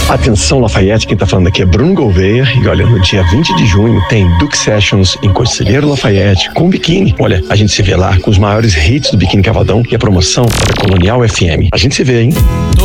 Atenção, Lafayette, quem tá falando aqui é Bruno Gouveia. E olha, no dia 20 de junho tem Duke Sessions em Conselheiro Lafayette com biquíni. Olha, a gente se vê lá com os maiores hits do Biquíni Cavadão e a promoção da Colonial FM. A gente se vê, hein?